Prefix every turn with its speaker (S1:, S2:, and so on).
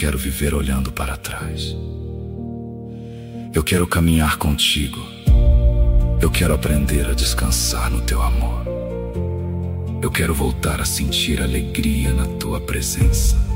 S1: quero viver olhando para trás. Eu quero caminhar contigo. Eu quero aprender a descansar no teu amor. Eu quero voltar a sentir alegria na tua presença.